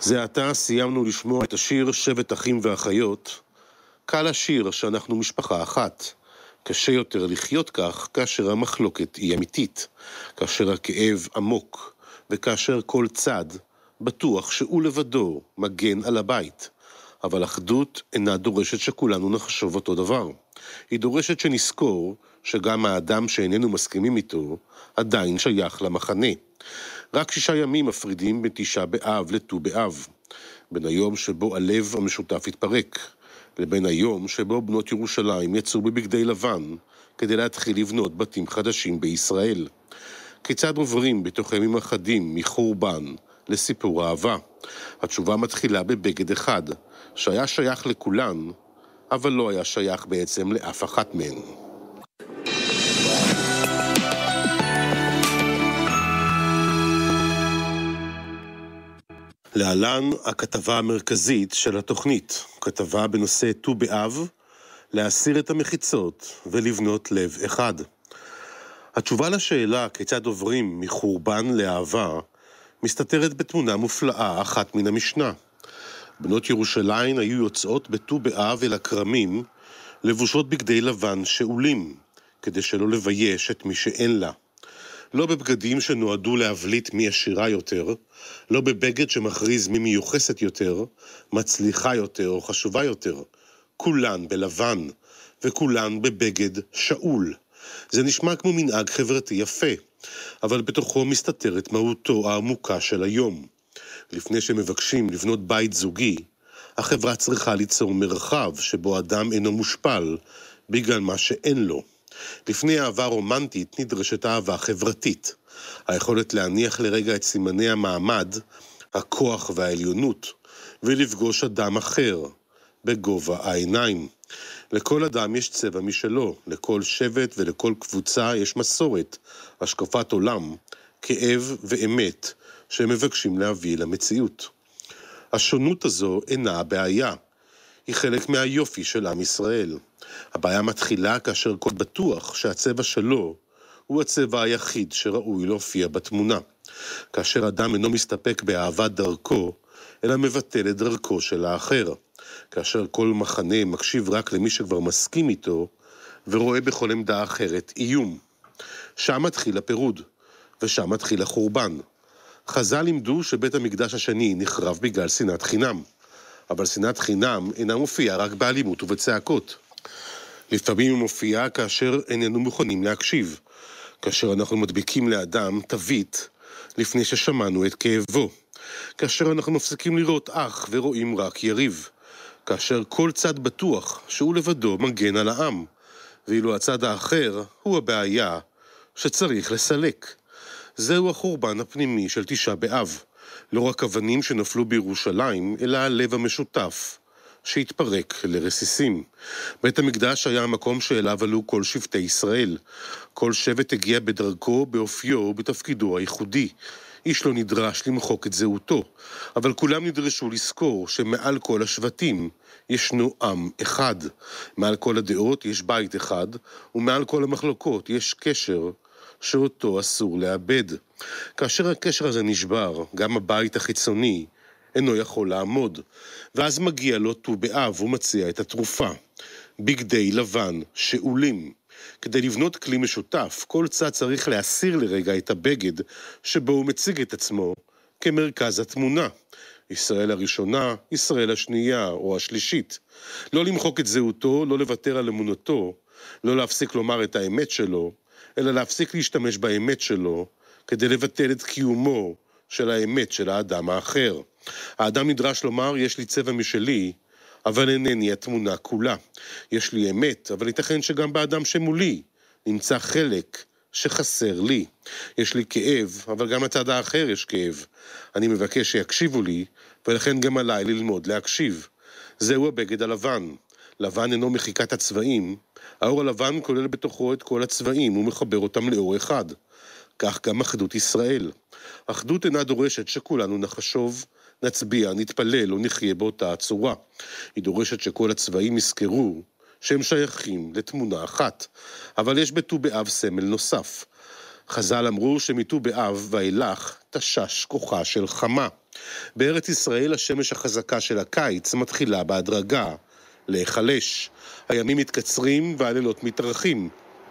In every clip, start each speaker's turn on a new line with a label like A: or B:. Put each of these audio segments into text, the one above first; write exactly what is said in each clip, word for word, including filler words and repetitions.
A: זה עתה סיימנו לשמוע את השיר שבט אחים ואחיות. קל השיר שאנחנו משפחה אחת. קשה יותר לחיות כך כאשר המחלוקת היא אמיתית, כאשר הכאב עמוק, וכאשר כל צד בטוח שהוא לבדו מגן על הבית. אבל אחדות אינה דורשת שכולנו נחשוב אותו דבר. היא דורשת שנזכור שגם האדם שאיננו מסכימים איתו עדיין שייך למחנה. רק שישה ימים מפרידים בין תשעה באב לט"ו באב, בין היום שבו הלב המשותף התפרק, לבין היום שבו בנות ירושלים יצאו בבגדי לבן כדי להתחיל לבנות בתים חדשים בישראל. כיצד עוברים בתוך ימים אחדים מחורבן לסיפור אהבה? התשובה מתחילה בבגד אחד, שהיה שייך לכולן, אבל לא היה שייך בעצם לאף אחת מהן. להלן הכתבה המרכזית של התוכנית, כתבה בנושא ט"ו באב, להסיר את המחיצות ולבנות לב אחד. התשובה לשאלה כיצד עוברים מחורבן לאהבה מסתתרת בתמונה מופלאה אחת מן המשנה. בנות ירושלים היו יוצאות בט"ו באב אל הכרמים, לבושות בגדי לבן שאולים, כדי שלא לבייש את מי שאין לה. לא בבגדים שנועדו להבליט מי עשירה יותר, לא בבגד שמכריז מי מיוחסת יותר, מצליחה יותר או חשובה יותר. כולן בלבן, וכולן בבגד שאול. זה נשמע כמו מנהג חברתי יפה, אבל בתוכו מסתתרת מהותו העמוקה של היום. לפני שמבקשים לבנות בית זוגי, החברה צריכה ליצור מרחב שבו אדם אינו מושפל בגלל מה שאין לו. לפני אהבה רומנטית נדרשת אהבה חברתית, היכולת להניח לרגע את סימני המעמד, הכוח והעליונות, ולפגוש אדם אחר בגובה העיניים. לכל אדם יש צבע משלו, לכל שבט ולכל קבוצה יש מסורת, השקפת עולם, כאב ואמת שמבקשים להביא למציאות. השונות הזו אינה הבעיה, היא חלק מהיופי של עם ישראל. הבעיה מתחילה כאשר כל בטוח שהצבע שלו הוא הצבע היחיד שראוי להופיע בתמונה. כאשר אדם אינו מסתפק באהבת דרכו, אלא מבטל את דרכו של האחר. כאשר כל מחנה מקשיב רק למי שכבר מסכים איתו, ורואה בכל עמדה אחרת איום. שם מתחיל הפירוד, ושם מתחיל החורבן. חז"ל לימדו שבית המקדש השני נחרב בגלל שנאת חינם. אבל שנאת חינם אינה מופיעה רק באלימות ובצעקות. לפעמים היא מופיעה כאשר איננו מוכנים להקשיב, כאשר אנחנו מדביקים לאדם תווית לפני ששמענו את כאבו, כאשר אנחנו מפסיקים לראות אח ורואים רק יריב, כאשר כל צד בטוח שהוא לבדו מגן על העם, ואילו הצד האחר הוא הבעיה שצריך לסלק. זהו החורבן הפנימי של תשעה באב, לא רק אבנים שנפלו בירושלים, אלא הלב המשותף שהתפרק לרסיסים. בית המקדש היה המקום שאליו עלו כל שבטי ישראל. כל שבט הגיע בדרכו, באופיו ובתפקידו הייחודי. איש לא נדרש למחוק את זהותו, אבל כולם נדרשו לזכור שמעל כל השבטים ישנו עם אחד. מעל כל הדעות יש בית אחד, ומעל כל המחלוקות יש קשר שאותו אסור לאבד. כאשר הקשר הזה נשבר, גם הבית החיצוני אינו יכול לעמוד, ואז מגיע לו ט"ו באב ומציע את התרופה, בגדי לבן שאולים. כדי לבנות כלי משותף, כל צד צריך להסיר לרגע את הבגד שבו הוא מציג את עצמו כמרכז התמונה. ישראל הראשונה, ישראל השנייה או השלישית. לא למחוק את זהותו, לא לוותר על אמונתו, לא להפסיק לומר את האמת שלו, אלא להפסיק להשתמש באמת שלו כדי לבטל את קיומו של האמת של האדם האחר. האדם נדרש לומר, יש לי צבע משלי, אבל אינני התמונה כולה. יש לי אמת, אבל ייתכן שגם באדם שמולי נמצא חלק שחסר לי. יש לי כאב, אבל גם הצד האחר יש כאב. אני מבקש שיקשיבו לי, ולכן גם עליי ללמוד להקשיב. זהו הבגד הלבן. לבן אינו מחיקת הצבעים. האור הלבן כולל בתוכו את כל הצבעים ומחבר אותם לאור אחד. כך גם אחדות ישראל. אחדות אינה דורשת שכולנו נחשוב, נצביע, נתפלל או נחיה באותה הצורה. היא דורשת שכל הצבעים יזכרו שהם שייכים לתמונה אחת. אבל יש בט"ו באב סמל נוסף. חז"ל אמרו שמט"ו באב ואילך תשש כוחה של חמה. בארץ ישראל השמש החזקה של הקיץ מתחילה בהדרגה להיחלש. הימים מתקצרים והלילות מתארכים.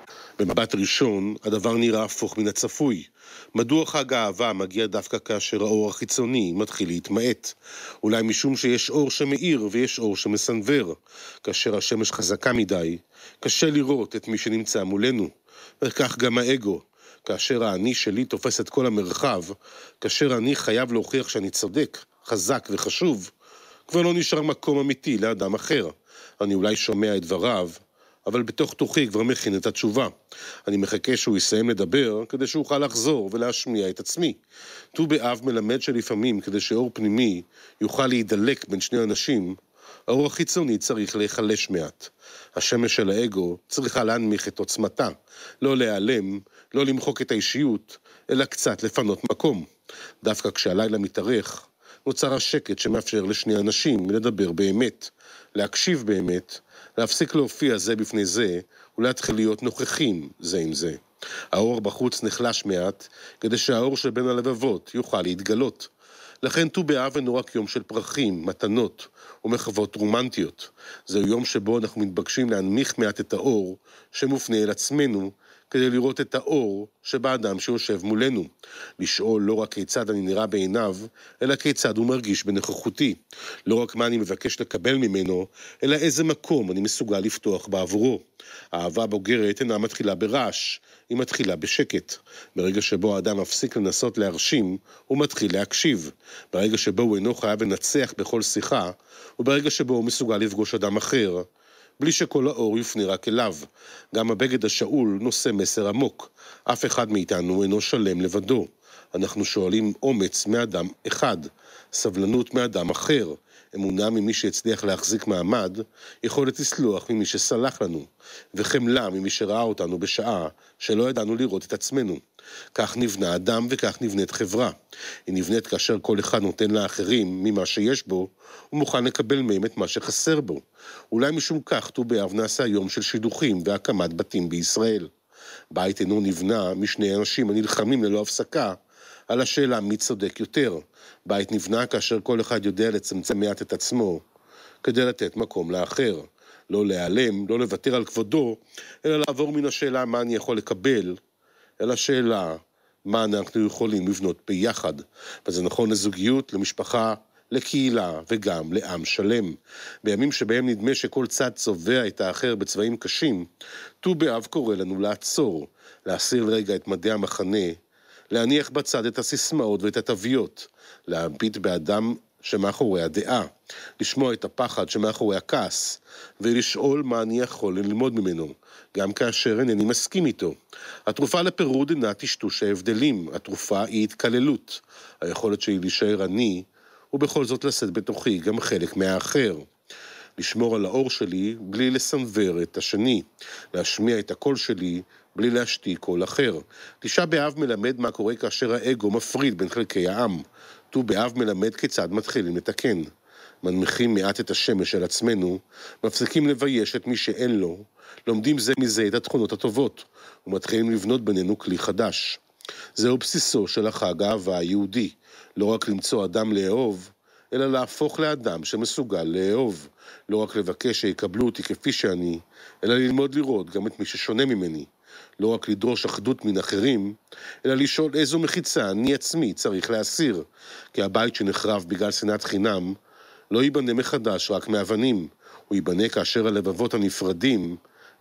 A: במבט ראשון, הדבר נראה הפוך מן הצפוי. מדוע חג האהבה מגיע דווקא כאשר האור החיצוני מתחיל להתמעט? אולי משום שיש אור שמאיר ויש אור שמסנבר. כאשר השמש חזקה מדי, קשה לראות את מי שנמצא מולנו. וכך גם האגו. כאשר האני שלי תופס את כל המרחב, כאשר אני חייב להוכיח שאני צודק, חזק וחשוב, כבר לא נשאר מקום אמיתי לאדם אחר. אני אולי שומע את דבריו, אבל בתוך תוכי כבר מכין את התשובה. אני מחכה שהוא יסיים לדבר כדי שאוכל לחזור ולהשמיע את עצמי. ט"ו באב מלמד שלפעמים כדי שאור פנימי יוכל להידלק בין שני אנשים, האור החיצוני צריך להיחלש מעט. השמש של האגו צריכה להנמיך את עוצמתה, לא להיעלם, לא למחוק את האישיות, אלא קצת לפנות מקום. דווקא כשהלילה מתארך, נוצר השקט שמאפשר לשני אנשים לדבר באמת, להקשיב באמת, להפסיק להופיע זה בפני זה, ולהתחיל להיות נוכחים זה עם זה. האור בחוץ נחלש מעט, כדי שהאור שבין הלבבות יוכל להתגלות. לכן ט"ו באב אינו רק יום של פרחים, מתנות ומחוות רומנטיות. זהו יום שבו אנחנו מתבקשים להנמיך מעט את האור שמופנה אל עצמנו, כדי לראות את האור שבאדם שיושב מולנו. לשאול לא רק כיצד אני נראה בעיניו, אלא כיצד הוא מרגיש בנוכחותי. לא רק מה אני מבקש לקבל ממנו, אלא איזה מקום אני מסוגל לפתוח בעבורו. האהבה בוגרת אינה מתחילה ברעש, היא מתחילה בשקט. ברגע שבו האדם מפסיק לנסות להרשים, הוא מתחיל להקשיב. ברגע שבו הוא אינו חייב לנצח בכל שיחה, וברגע שבו הוא מסוגל לפגוש אדם אחר, בלי שכל האור יופנה רק אליו. גם הבגד השאול נושא מסר עמוק. אף אחד מאיתנו אינו שלם לבדו. אנחנו שואלים אומץ מאדם אחד, סבלנות מאדם אחר, אמונה ממי שהצליח להחזיק מעמד, יכולת לסלוח ממי שסלח לנו, וחמלה ממי שראה אותנו בשעה שלא ידענו לראות את עצמנו. כך נבנה אדם וכך נבנית חברה. היא נבנית כאשר כל אחד נותן לאחרים ממה שיש בו, הוא מוכן לקבל מהם את מה שחסר בו. אולי משום כך ט"ו באב נעשה יום של שידוכים והקמת בתים בישראל. בית אינו נבנה משני אנשים הנלחמים ללא הפסקה על השאלה מי צודק יותר. בית נבנה כאשר כל אחד יודע לצמצם מעט את עצמו כדי לתת מקום לאחר. לא להיעלם, לא לוותר על כבודו, אלא לעבור מן השאלה מה אני יכול לקבל, אלא שאלה מה אנחנו יכולים לבנות ביחד. וזה נכון לזוגיות, למשפחה, לקהילה וגם לעם שלם. בימים שבהם נדמה שכל צד צובע את האחר בצבעים קשים, ט"ו באב קורא לנו לעצור, להסיר לרגע את מדי המחנה, להניח בצד את הסיסמאות ואת התוויות, להביט באדם שמאחורי הדעה, לשמוע את הפחד שמאחורי הכעס, ולשאול מה אני יכול ללמוד ממנו, גם כאשר אינני מסכים איתו. התרופה לפירוד אינה טשטוש ההבדלים, התרופה היא התקללות. היכולת שלי להישאר אני, ובכל זאת לשאת בתוכי גם חלק מהאחר. לשמור על האור שלי בלי לסנבר את השני, להשמיע את הקול שלי בלי להשתיק קול אחר. תשעה באב מלמד מה קורה כאשר האגו מפריד בין חלקי העם. ט"ו באב מלמד כיצד מתחילים לתקן. מנמיכים מעט את השמש של עצמנו, מפסיקים לבייש את מי שאין לו, לומדים זה מזה את התכונות הטובות, ומתחילים לבנות בינינו כלי חדש. זהו בסיסו של החג האהבה היהודי, לא רק למצוא אדם לאהוב, אלא להפוך לאדם שמסוגל לאהוב. לא רק לבקש שיקבלו אותי כפי שאני, אלא ללמוד לראות גם את מי ששונה ממני. לא רק לדרוש אחדות מן אחרים, אלא לשאול איזו מחיצה אני עצמי צריך להסיר, כי הבית שנחרב בגלל שנאת חינם לא ייבנה מחדש רק מאבנים, הוא ייבנה כאשר הלבבות הנפרדים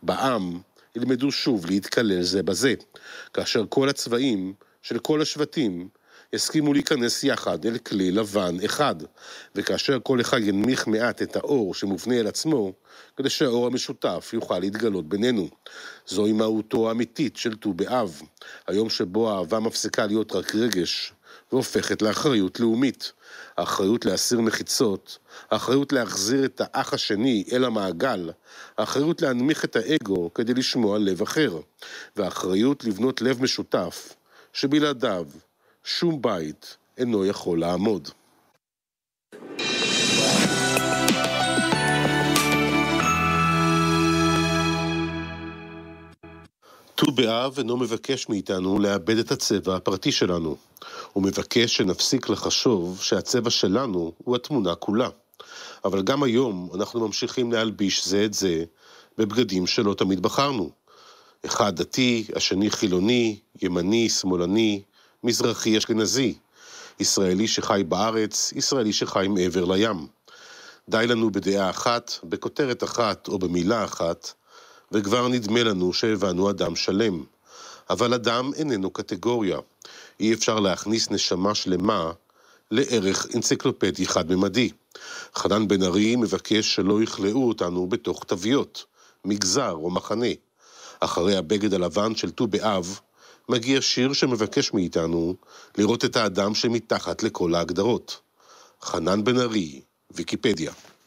A: בעם ילמדו שוב להתקלל זה בזה, כאשר כל הצבעים של כל השבטים יסכימו להיכנס יחד אל כלי לבן אחד, וכאשר כל אחד ינמיך מעט את האור שמופנה אל עצמו, כדי שהאור המשותף יוכל להתגלות בינינו. זוהי מהותו האמיתית של ט"ו באב, היום שבו האהבה מפסיקה להיות רק רגש, והופכת לאחריות לאומית. האחריות להסיר מחיצות, האחריות להחזיר את האח השני אל המעגל, האחריות להנמיך את האגו כדי לשמוע לב אחר, והאחריות לבנות לב משותף, שבלעדיו שום בית אינו יכול לעמוד. ט"ו באב אינו מבקש מאיתנו לאבד את הצבע הפרטי שלנו. הוא הוא מבקש שנפסיק לחשוב שהצבע שלנו הוא התמונה כולה. אבל גם היום אנחנו ממשיכים להלביש זה את זה בבגדים שלא תמיד בחרנו. אחד דתי, השני חילוני, ימני, שמאלני, מזרחי, אשכנזי, ישראלי שחי בארץ, ישראלי שחי מעבר לים. די לנו בדעה אחת, בכותרת אחת או במילה אחת, וכבר נדמה לנו שהבנו אדם שלם. אבל אדם איננו קטגוריה. אי אפשר להכניס נשמה שלמה לערך אנציקלופדי חד-ממדי. חנן בן ארי מבקש שלא יכלאו אותנו בתוך תוויות, מגזר או מחנה. אחרי הבגד הלבן של ט"ו באב, מגיע שיר שמבקש מאיתנו לראות את האדם שמתחת לכל ההגדרות. חנן בן ארי, ויקיפדיה.